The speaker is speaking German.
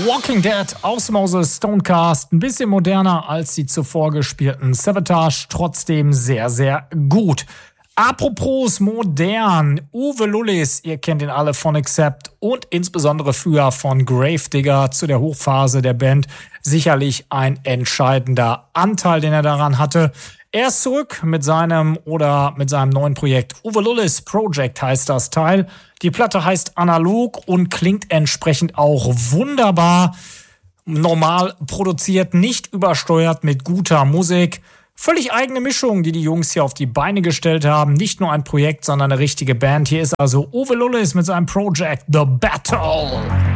Walking Dead aus dem Hause Stonecast. Ein bisschen moderner als die zuvor gespielten Savatage, trotzdem sehr, sehr gut. Apropos modern, Uwe Lullis, ihr kennt ihn alle von Accept und insbesondere früher von Gravedigger zu der Hochphase der Band. Sicherlich ein entscheidender Anteil, den er daran hatte. Er ist zurück mit seinem neuen Projekt. Uwe Lullis Project heißt das Teil. Die Platte heißt Analog und klingt entsprechend auch wunderbar. Normal produziert, nicht übersteuert, mit guter Musik. Völlig eigene Mischung, die Jungs hier auf die Beine gestellt haben. Nicht nur ein Projekt, sondern eine richtige Band. Hier ist also Uwe Lullis mit seinem Project The Battle.